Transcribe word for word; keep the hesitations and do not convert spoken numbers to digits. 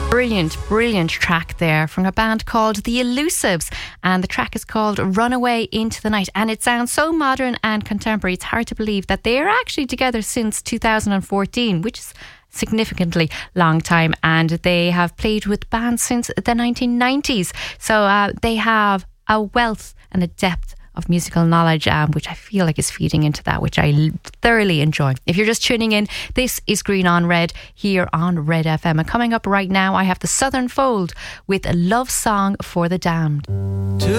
Brilliant, brilliant track there from a band called The Elusives, and the track is called Runaway Into the Night, and it sounds so modern and contemporary. It's hard to believe that they are actually together since two thousand fourteen, which is significantly long time, and they have played with bands since the nineteen nineties. So uh, they have a wealth and a depth of musical knowledge, um, which I feel like is feeding into that, which I thoroughly enjoy. If you're just tuning in, this is Green on Red here on Red F M, and coming up right now I have the Southern Fold with a love song for the damned.